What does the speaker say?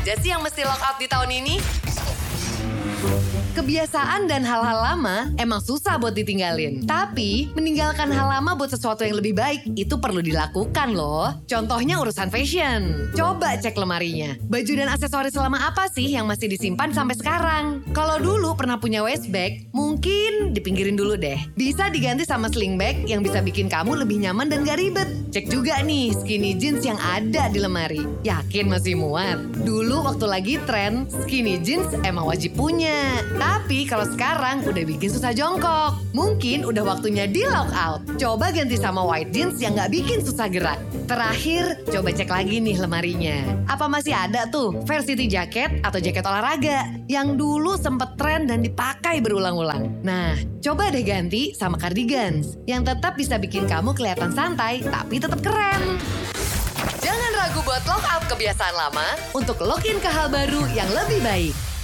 aja sih yang mesti lock out di tahun ini? Kebiasaan dan hal-hal lama emang susah buat ditinggalin. Tapi, meninggalkan hal lama buat sesuatu yang lebih baik, itu perlu dilakukan loh. Contohnya urusan fashion. Coba cek lemarinya. Baju dan aksesoris lama apa sih yang masih disimpan sampai sekarang? Kalau dulu pernah punya waist bag, mungkin dipinggirin dulu deh. Bisa diganti sama sling bag yang bisa bikin kamu lebih nyaman dan gak ribet. Cek juga nih skinny jeans yang ada di lemari. Yakin masih muat? Dulu waktu lagi tren, skinny jeans emang wajib punya. Tapi kalau sekarang udah bikin susah jongkok. Mungkin udah waktunya di lock out. Coba ganti sama white jeans yang gak bikin susah gerak. Terakhir, coba cek lagi nih lemarinya. Apa masih ada tuh varsity jacket atau jaket olahraga yang dulu sempet tren dan dipakai berulang-ulang. Nah, coba deh ganti sama cardigans yang tetap bisa bikin kamu kelihatan santai tapi tetap keren. Jangan ragu buat lock out kebiasaan lama untuk lock in ke hal baru yang lebih baik.